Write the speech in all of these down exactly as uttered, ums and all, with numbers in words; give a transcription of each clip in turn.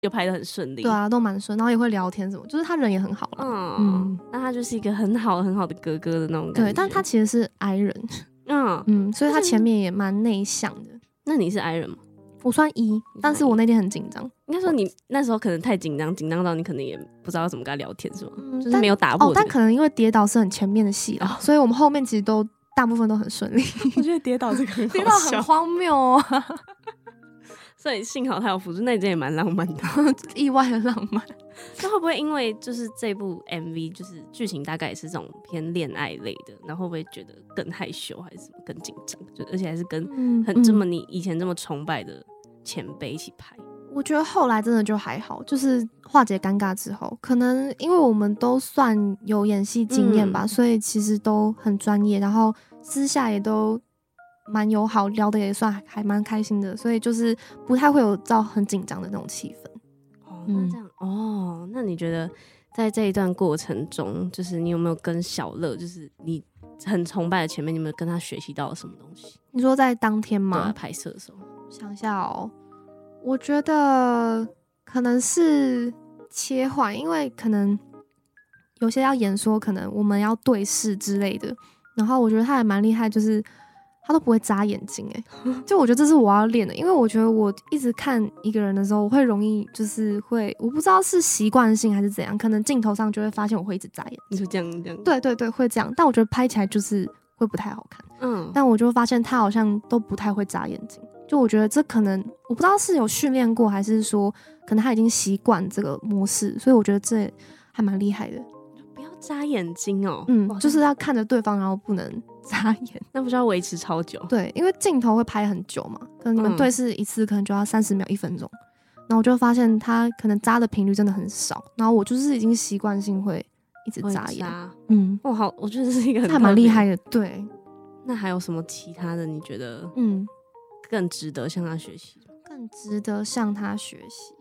又拍得很顺利。 对啊，都蛮顺，然后也会聊天什么，就是他人也很好啦。 嗯嗯， 那他就是一个很好很好的哥哥的那种感觉。 对，但他其实是 I 人， 嗯嗯，所以他前面也蛮内向的。 那你是 I 人吗？ 我算 E，但是我那天很紧张。 应该说你那时候可能太紧张，紧张到你可能也不知道怎么跟他聊天，是吗？ 嗯， 就是没有打破、 哦，但可能因为跌倒是很前面的戏啦， 哦、 所以我们后面其实都大部分都很顺利。 我觉得跌倒这个很好笑， 跌倒很荒谬哦。 所以幸好他有辅助，那真也蛮浪漫的， 意外的浪漫。 那会不会因为就是这部 M V 就是剧情大概也是这种偏恋爱类的，然后会不会觉得更害羞，还是什么更紧张？就而且还是跟很、嗯、这么你以前这么崇拜的前辈一起拍。 我觉得后来真的就还好，就是化解尴尬之后，可能因为我们都算有演戏经验吧、嗯，所以其实都很专业，然后私下也都蛮友好，聊的也算还蛮开心的，所以就是不太会有到很紧张的那种气氛。 哦，那这样、嗯、哦，那你觉得在这一段过程中，就是你有没有跟小乐，就是你很崇拜的前辈，你有没有跟他学习到了什么东西？ 你说在当天吗？ 对啊，拍摄的时候， 想一下哦。我觉得可能是切换，因为可能有些要演说，可能我们要对视之类的。然后我觉得他还蛮厉害，就是他都不会眨眼睛，哎，就我觉得这是我要练的，因为我觉得我一直看一个人的时候，我会容易就是会，我不知道是习惯性还是怎样，可能镜头上就会发现我会一直眨眼睛。 你就这样这样？ 对对对，会这样。但我觉得拍起来就是会不太好看。 嗯， 但我就发现他好像都不太会眨眼睛。就我觉得这可能我不知道是有训练过，还是说可能他已经习惯这个模式，所以我觉得这还蛮厉害的。 不要眨眼睛哦， 嗯，就是要看着对方，然后不能眨眼， 那不就要维持超久？ 对，因为镜头会拍很久嘛，可能你们对视一次可能就要三十秒、一分钟，然后我就发现他可能眨的频率真的很少，然后我就是已经习惯性会一直眨眼。嗯， 哇，好，我觉得这是一个很还蛮厉害的。对， 那还有什么其他的？你觉得嗯？ 更值得向他学习， 更值得向他学习。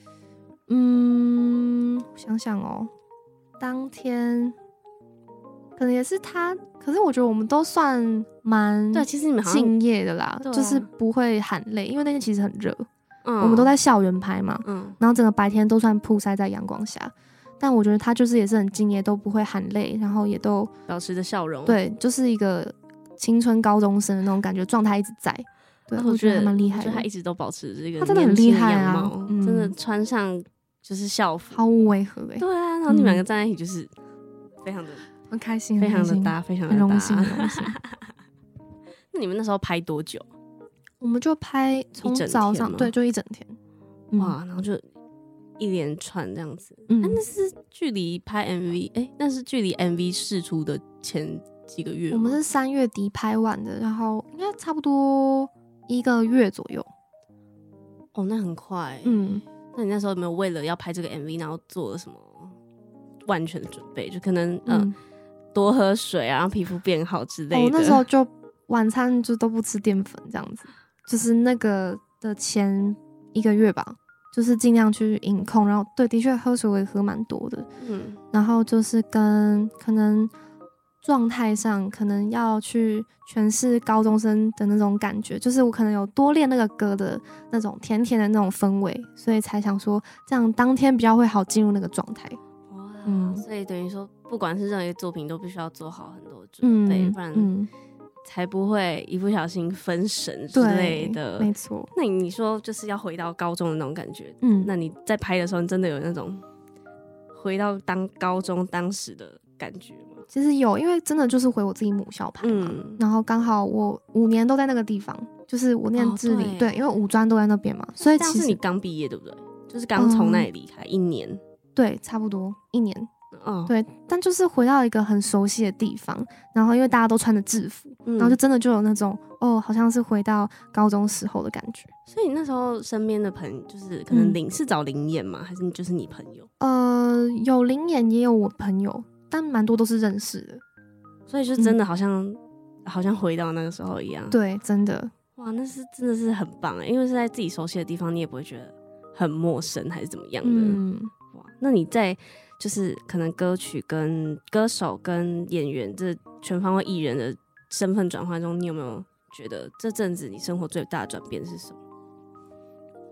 嗯，想想哦，当天可能也是他，可是我觉得我们都算蛮对，其实你们敬业的啦， 啊、 就是不会喊累，因为那天其实很热、 嗯， 我们都在校园拍嘛， 嗯， 然后整个白天都算曝晒在阳光下，但我觉得他就是也是很敬业，都不会喊累，然后也都保持着笑容， 对，就是一个青春高中生的那种感觉，状态一直在。对，我觉得还蛮厉害的， 我觉得他一直都保持这个， 他真的很厉害啊， 嗯、真的穿上就是校服， 毫无违和哎、欸。 对啊，然后你们两个站在一起就是非常的、 嗯、很开心， 非常的搭，非常的搭， 荣幸，荣幸。 那你们那时候拍多久？ 我们就拍从早上，对，就一整天。 哇，然后就一连串这样子。嗯，啊、那是距离拍 M V， 哎、欸，那是距离 M V 释出的前几个月吗？ 我们是三月底拍完的，然后应该差不多一个月左右。 哦，那很快。 嗯， 那你那时候有没有为了要拍这个 M V， 然后做了什么万全的准备？就可能嗯、呃，多喝水啊，然后皮肤变好之类的。 哦，那时候就晚餐就都不吃淀粉，这样子，就是那个的前一个月吧，就是尽量去饮控，然后对，的确喝水我也喝蛮多的。嗯，然后就是跟可能状态上可能要去诠释高中生的那种感觉，就是我可能有多练那个歌的那种甜甜的那种氛围，所以才想说这样当天比较会好进入那个状态。 哇，嗯，所以等于说不管是任何一个作品都必须要做好很多准备，嗯、不然、嗯、才不会一不小心分神之类的。 没错。 那你说就是要回到高中的那种感觉，嗯，那你在拍的时候你真的有那种回到当高中当时的感觉吗？ 其实有，因为真的就是回我自己母校拍嘛、嗯，然后刚好我五年都在那个地方，就是我念致理、哦，对，因为五专都在那边嘛，所以其实这样是你刚毕业对不对？就是刚从那里离开、嗯、一年， 对，差不多一年，哦，对，但就是回到一个很熟悉的地方，然后因为大家都穿着制服、嗯，然后就真的就有那种哦，好像是回到高中时候的感觉。 所以你那时候身边的朋友，就是可能林、嗯、是找林演吗？还是就是你朋友？ 呃，有林演也有我朋友。但蛮多都是认识的， 所以就真的好像、嗯、好像回到那个时候一样。 对，真的， 哇，那是真的是很棒哎，因为是在自己熟悉的地方，你也不会觉得很陌生还是怎么样的。嗯，哇，那你在就是可能歌曲跟歌手跟演员这全方位艺人的身份转换中，你有没有觉得这阵子你生活最大的转变是什么？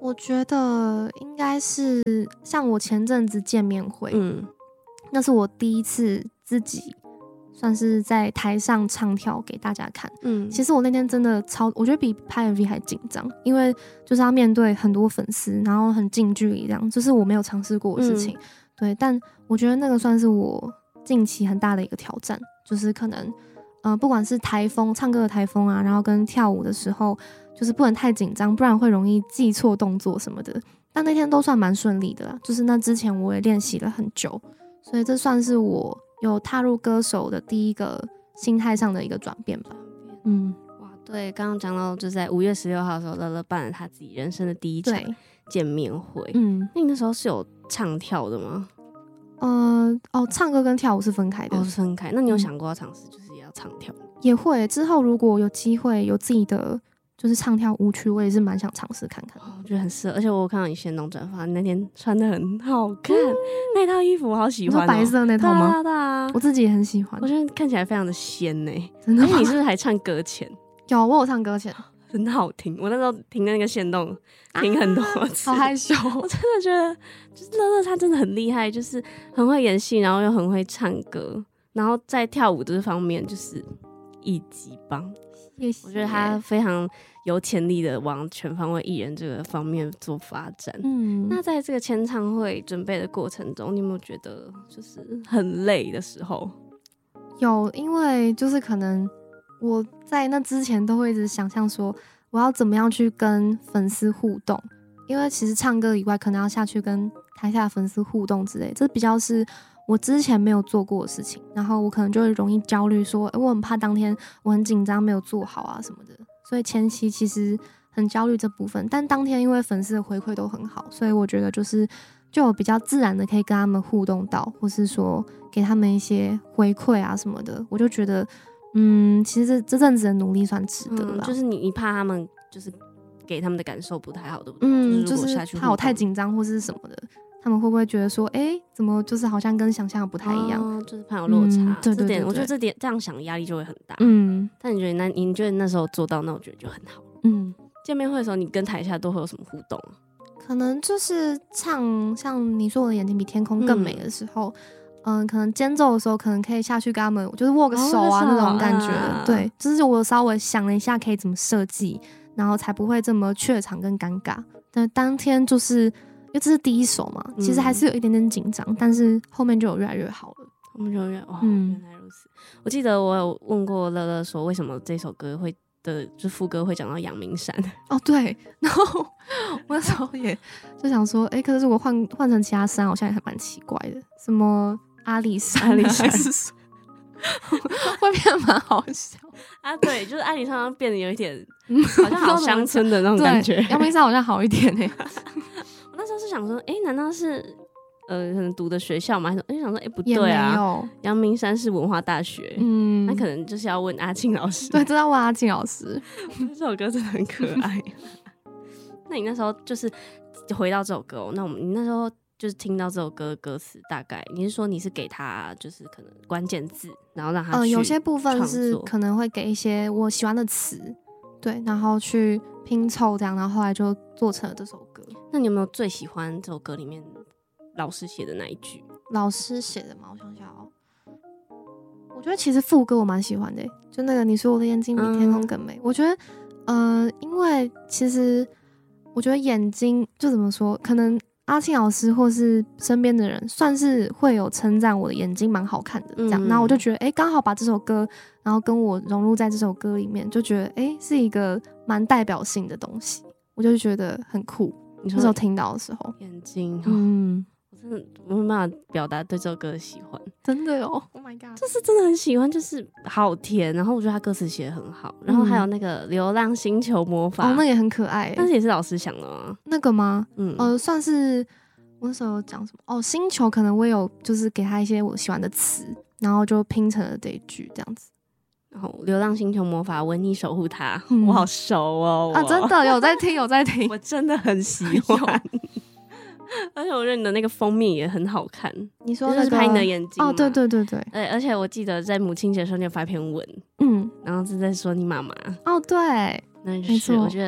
我觉得应该是像我前阵子见面会，嗯，那是我第一次自己算是在台上唱跳给大家看，嗯，其实我那天真的超，我觉得比拍 M V 还紧张，因为就是要面对很多粉丝，然后很近距离这样，这是我没有尝试过的事情，嗯，对，但我觉得那个算是我近期很大的一个挑战，就是可能呃，不管是台风唱歌的台风啊，然后跟跳舞的时候，就是不能太紧张，不然会容易记错动作什么的。但那天都算蛮顺利的啦，就是那之前我也练习了很久，所以这算是我有踏入歌手的第一个心态上的一个转变吧。嗯， 哇，对，刚刚讲到就是在五月十六号的时候，乐乐办了他自己人生的第一场见面会。嗯，那你那时候是有唱跳的吗？ 呃，哦，唱歌跟跳舞是分开的。 哦，是分开。那你有想过要尝试就是也要唱跳？ 也会，之后如果有机会有自己的就是唱跳舞曲，我也是蛮想尝试看看。 哦，我觉得很适合，而且我看到你先弄转发，你那天穿的很好看，嗯，那套衣服我好喜欢，哦。 白色那套吗？ 对啊，对啊， 我自己也很喜欢， 我觉得看起来非常的仙呢，欸。真的吗？而且你是不是还唱歌前？ 有，我有唱歌前。 很好听，我那时候听那个限动听很多次， 啊，好害羞。 我真的觉得，就是乐乐他真的很厉害，就是很会演戏，然后又很会唱歌，然后在跳舞这方面就是一级棒。 谢谢。 我觉得他非常有潜力的往全方位艺人这个方面做发展。嗯，那在这个签唱会准备的过程中，你有没有觉得就是很累的时候？ 有，因为就是可能。我在那之前都会一直想象说我要怎么样去跟粉丝互动，因为其实唱歌以外可能要下去跟台下的粉丝互动之类，这比较是我之前没有做过的事情，然后我可能就会容易焦虑说，欸，我很怕当天我很紧张没有做好啊什么的，所以前期其实很焦虑这部分，但当天因为粉丝的回馈都很好，所以我觉得就是就有比较自然的可以跟他们互动到，或是说给他们一些回馈啊什么的，我就觉得嗯，其实这这阵子的努力算值得了， 嗯，就是你你怕他们就是给他们的感受不太好，对不对？ 嗯， 就是怕我太紧张或是什么的，他们会不会觉得说，哎，欸，怎么就是好像跟想象的不太一样？ 哦，就是怕有落差。嗯， 对对 对, 对， 这点我觉得这点这样想压力就会很大。 嗯， 但你觉得那你觉得那时候做到，那我觉得就很好。嗯，见面会的时候，你跟台下都会有什么互动？ 可能就是唱像你说我的眼睛比天空更美的时候。嗯嗯，可能间奏的时候，可能可以下去跟他们，就是握个手啊，哦，那种感觉，啊，对，就是我稍微想了一下可以怎么设计，然后才不会这么怯场跟尴尬。但当天就是因为这是第一首嘛，嗯，其实还是有一点点紧张，但是后面就有越来越好了。 后面就有越哦，嗯，原来如此。我记得我有问过乐乐说，为什么这首歌会的就副歌会讲到阳明山？ 哦，对，然后我那时候也就想说，哎，欸，可是如果换换成其他山，好像也还蛮奇怪的，什么。阿里山， 阿里山会变得蛮好笑啊！对，就是阿里山变得有一点，好像好乡村的那种感觉。 阳明山好像好一点哎，欸。 我那时候是想说，哎，欸，难道是呃可能读的学校吗？还是哎想说，哎，欸，不对啊，阳明山是文化大学，嗯，那可能就是要问阿庆老师。 对，这要问阿庆老师。 这首歌真的很可爱。那你那时候就是回到这首歌，哦，那我们你那时候。就是听到这首歌的歌词，大概你是说你是给他就是可能关键字，然后让他去呃有些部分是可能会给一些我喜欢的词，对，然后去拼凑这样，然后后来就做成了这首歌。 那你有没有最喜欢这首歌里面老师写的那一句？ 老师写的吗？我想想哦，我觉得其实副歌我蛮喜欢的，就那个你说我的眼睛比天空更美。嗯，我觉得呃，因为其实我觉得眼睛就怎么说，可能。阿庆老师或是身边的人算是会有称赞我的眼睛蛮好看的这样，嗯，然后我就觉得哎，刚好把这首歌然后跟我融入在这首歌里面，就觉得哎是一个蛮代表性的东西，我就觉得很酷。你那时候听到的时候， 眼睛，嗯，我真的没办法表达对这首歌的喜欢， 真的哦 ，Oh my god， 就是真的很喜欢，就是好甜，然后我觉得他歌词写得很好，然后还有那个流浪星球魔法， 哦，那也很可爱， 但是也是老师想的吗？ 那个吗？嗯，呃，算是我那时候讲什么？哦，星球可能我有就是给他一些我喜欢的词，然后就拼成了这一句这样子。 然后流浪星球魔法为你守护它，嗯，我好熟哦啊，真的有在听有在听， 我真的很喜欢。而且我觉得你的那个封面也很好看， 你说那个、就是拍你的眼睛哦，对对对对， 对，而且我记得在母亲节的时候你有发一篇文，嗯，然后是在说你妈妈， 哦对， 那就是我觉得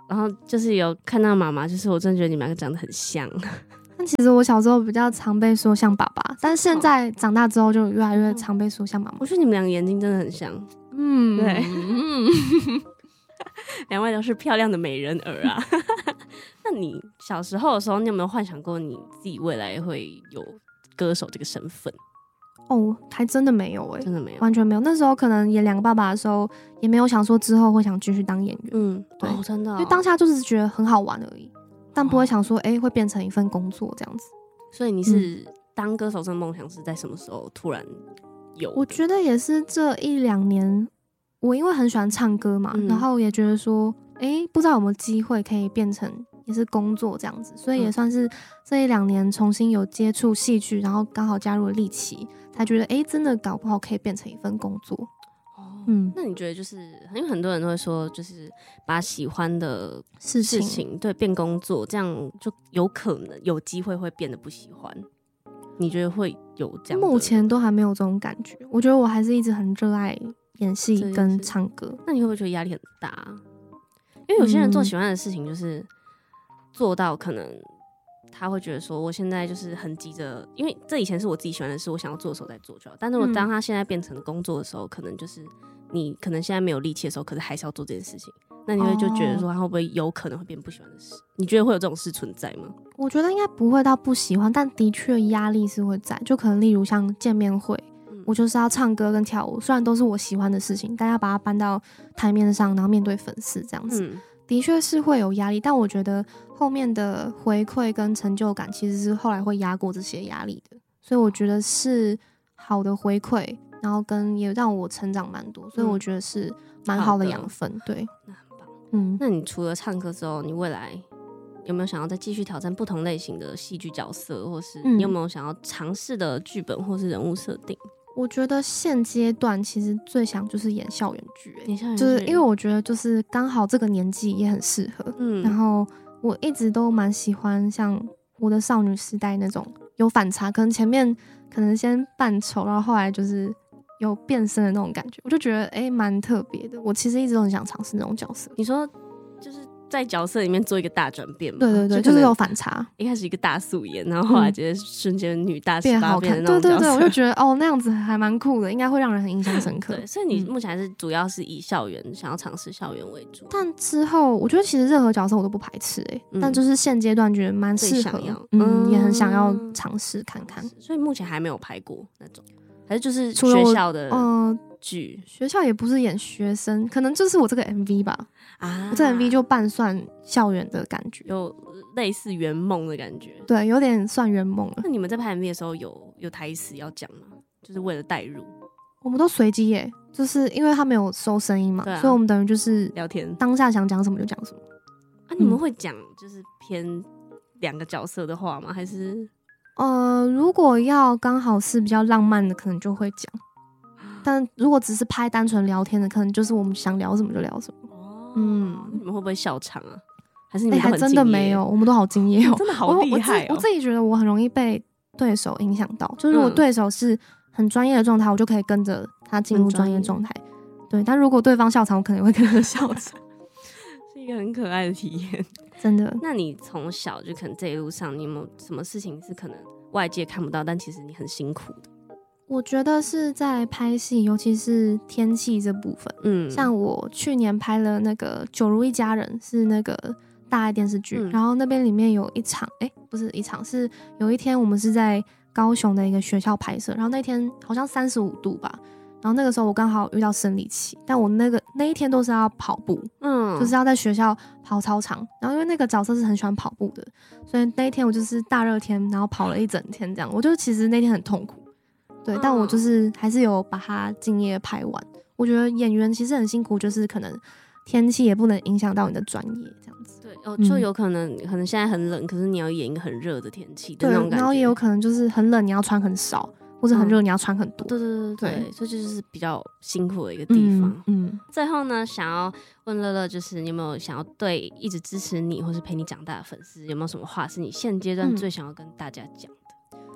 然后就是有看到妈妈，就是我真的觉得你们两个长得很像。 但其实我小时候比较常被说像爸爸，但是现在长大之后就越来越常被说像妈妈。 我觉得你们两个眼睛真的很像。 嗯， 对，嗯，两位都是漂亮的美人儿啊。那你小时候的时候，你有没有幻想过你自己未来会有歌手这个身份？ 哦，还真的没有哎、欸， 真的没有， 完全没有。那时候可能演两个爸爸的时候，也没有想说之后会想继续当演员。 嗯， 对， 哦、真的、哦， 因为当下就是觉得很好玩而已，但不会想说，哎、欸，会变成一份工作这样子。 所以你是当歌手这个梦想是在什么时候突然有？ 我觉得也是这一两年，我因为很喜欢唱歌嘛，嗯、然后也觉得说，哎、欸，不知道有没有机会可以变成也是工作这样子，所以也算是这一两年重新有接触戏剧，然后刚好加入了立奇，才觉得哎、欸，真的搞不好可以变成一份工作。 哦，嗯，那你觉得就是因为很多人都会说，就是把喜欢的事情, 事情对变工作，这样就有可能有机会会变得不喜欢。你觉得会有这样的？ 目前都还没有这种感觉，我觉得我还是一直很热爱演戏跟唱歌。 那你会不会觉得压力很大？因为有些人做喜欢的事情，就是做到可能他会觉得说，我现在就是很急着，因为这以前是我自己喜欢的事，我想要做的时候再做就好。但是我当他现在变成工作的时候，嗯、可能就是你可能现在没有力气的时候，可是还是要做这件事情。那你会就觉得说，他会不会有可能会变不喜欢的事？你觉得会有这种事存在吗？ 我觉得应该不会到不喜欢，但的确压力是会在，就可能例如像见面会。我就是要唱歌跟跳舞，虽然都是我喜欢的事情，但要把它搬到台面上，然后面对粉丝这样子，嗯、的确是会有压力。但我觉得后面的回馈跟成就感其实是后来会压过这些压力的，所以我觉得是好的回馈，然后跟也让我成长蛮多，所以我觉得是蛮好的养分。嗯、对， 那很棒。 嗯， 那你除了唱歌之后，你未来有没有想要再继续挑战不同类型的戏剧角色，或是你有没有想要尝试的剧本或是人物设定？ 我觉得现阶段其实最想就是演校园剧， 演校园剧， 就是因为我觉得就是刚好这个年纪也很适合。嗯，然后我一直都蛮喜欢像我的少女时代那种有反差，可能前面可能先扮丑，然后后来就是有变身的那种感觉，我就觉得哎蛮特别的。我其实一直都很想尝试那种角色。 你说就是在角色里面做一个大转变嘛？ 对对对，就, 就是有反差。 一开始一个大素颜，然后后来直接瞬间女大十八变的那种角色。 对对对，我就觉得哦那样子还蛮酷的，应该会让人很印象深刻。 对，所以你目前还是主要是以校园、嗯、想要尝试校园为主。 但之后我觉得其实任何角色我都不排斥哎、欸嗯，但就是现阶段觉得蛮适合，嗯，嗯也很想要尝试看看。 所以目前还没有拍过那种，还是就是学校的嗯剧、 呃，学校也不是演学生，可能就是我这个 M V 吧。啊，我这 M V 就半算校园的感觉， 有类似圆梦的感觉， 对，有点算圆梦了。 那你们在拍 M V 的时候有有台词要讲吗？就是为了带入， 我们都随机耶，就是因为他没有收声音嘛、啊，所以我们等于就是聊天， 当下想讲什么就讲什么。 啊，你们会讲就是偏两个角色的话吗？还是呃，如果要刚好是比较浪漫的，可能就会讲。但如果只是拍单纯聊天的，可能就是我们想聊什么就聊什么。哦，嗯， 你们会不会笑场啊？还是你们都很敬业？ 欸、还真的没有，我们都好敬业哦， 真的好厉害、哦我我。我自己觉得我很容易被对手影响到，就是如果对手是很专业的状态、嗯，我就可以跟着他进入专业状态。对，但如果对方笑场，我可能会跟着笑场， 是一个很可爱的体验， 真的。 那你从小就可能这一路上，你有没有什么事情是可能外界看不到，但其实你很辛苦的？ 我觉得是在拍戏，尤其是天气这部分。嗯，像我去年拍了那个《九如一家人》，是那个大爱电视剧、嗯，然后那边里面有一场，哎，不是一场，是有一天我们是在高雄的一个学校拍摄，然后那天好像三十五度吧，然后那个时候我刚好遇到生理期，但我那个那一天都是要跑步，嗯，就是要在学校跑操场，然后因为那个角色是很喜欢跑步的，所以那一天我就是大热天，然后跑了一整天这样，我就其实那天很痛苦。对，但我就是还是有把它敬业拍完。我觉得演员其实很辛苦，就是可能天气也不能影响到你的专业，这样子。 对，哦，就有可能、嗯、可能现在很冷，可是你要演一个很热的天气的那种感觉。 然后也有可能就是很冷，你要穿很少，或者很热，你要穿很多。 对对对 对, 對，所以就是比较辛苦的一个地方。嗯，嗯最后呢，想要问乐乐，就是你有没有想要对一直支持你或是陪你长大的粉丝，有没有什么话是你现阶段最想要跟大家讲？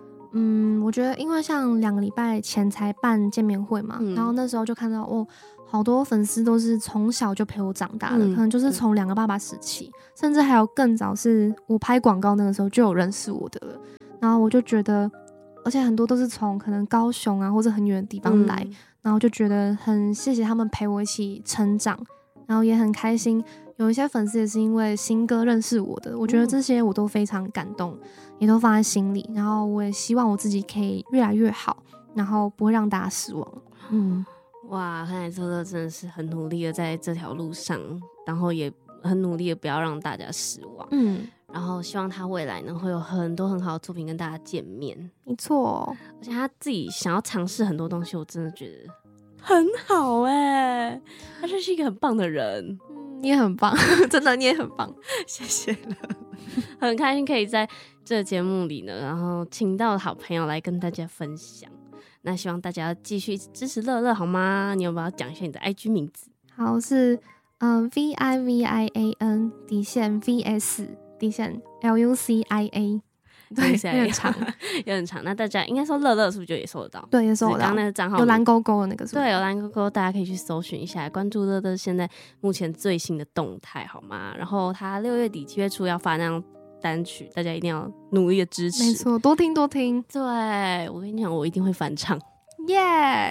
嗯嗯，我觉得因为像两个礼拜前才办见面会嘛、嗯，然后那时候就看到哦， 好多粉丝都是从小就陪我长大的， 嗯、 可能就是从两个爸爸时期，甚至还有更早是我拍广告那个时候就有认识我的了。然后我就觉得，而且很多都是从可能高雄啊或者很远的地方来，嗯、然后就觉得很谢谢他们陪我一起成长，然后也很开心。有一些粉丝也是因为新歌认识我的，我觉得这些我都非常感动，也都放在心里。然后我也希望我自己可以越来越好，然后不会让大家失望。嗯。 哇，看来乐乐真的是很努力的在这条路上，然后也很努力的不要让大家失望。嗯，然后希望他未来呢会有很多很好的作品跟大家见面。 没错， 而且他自己想要尝试很多东西，我真的觉得很好哎、欸，他真是一个很棒的人。 嗯，你也很棒，真的你也很棒， 谢谢了。很开心可以在这个节目里呢，然后请到好朋友来跟大家分享。那希望大家继续支持乐乐好吗？你有没有要讲一下你的 I G 名字？ 好，是嗯、呃、V I V I A N 底线 V S 底线 L U C I A， 对，有点长， 有点长。那大家应该说乐乐是不是就也搜得到？ 对，也搜得到。 刚刚那个账号有蓝勾勾的那个是不是？ 对，有蓝勾勾，大家可以去搜寻一下，关注乐乐现在目前最新的动态好吗？然后他六月底七月初要发那张单曲，大家一定要努力的支持。 没错，多听多听。 对，我跟你讲，我一定会翻唱。 耶、yeah ！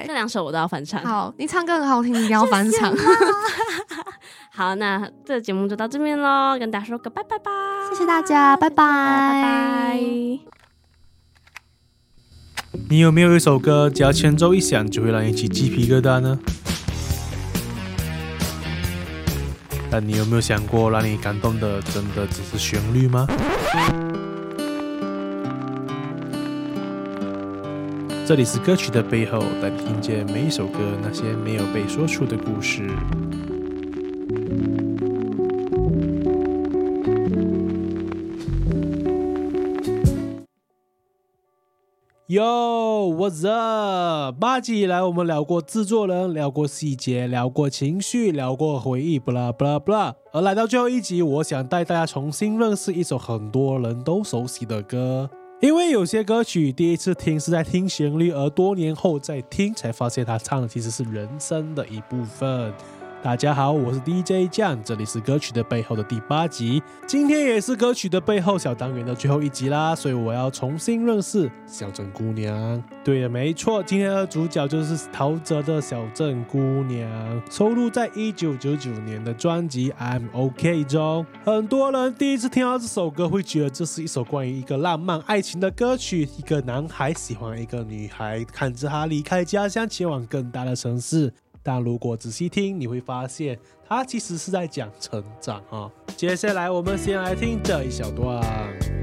这两首我都要翻唱。 好，你唱歌很好听，你一定要翻唱。 好，那这个节目就到这边咯，跟大家说个拜拜吧。 谢谢大家，拜拜，拜拜。 你有没有一首歌，只要前奏一响，就会让你起鸡皮疙瘩呢？但你有没有想过，让你感动的真的只是旋律吗？这里是歌曲的背后，带你听见每一首歌那些没有被说出的故事。Yo, what's up？ 八集以来，我们聊过制作人，聊过细节，聊过情绪，聊过回忆 ，blah blah blah。而来到最后一集，我想带大家重新认识一首很多人都熟悉的歌。因为有些歌曲第一次听是在听旋律，而多年后再听才发现他唱的其实是人生的一部分。大家好，我是 D J 酱，这里是歌曲的背后的第八集。今天也是歌曲的背后小单元的最后一集啦，所以我要重新认识小镇姑娘。对了，没错，今天的主角就是陶喆的小镇姑娘，收录在一九九九年的专辑 I'm OK 中。很多人第一次听到这首歌会觉得这是一首关于一个浪漫爱情的歌曲，一个男孩喜欢一个女孩，看着她离开家乡前往更大的城市。但如果仔细听，你会发现它其实是在讲成长啊。接下来我们先来听这一小段。